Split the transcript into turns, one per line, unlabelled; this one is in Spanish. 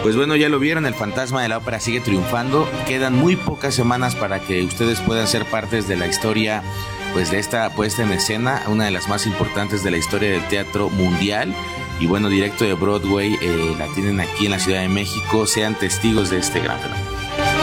Pues bueno, ya lo vieron, el fantasma de la ópera sigue triunfando. Quedan muy pocas semanas para que ustedes puedan ser partes de la historia, pues de esta puesta en escena, una de las más importantes de la historia del teatro mundial. Y bueno, directo de Broadway, la tienen aquí en la Ciudad de México. Sean testigos de este gran fenómeno.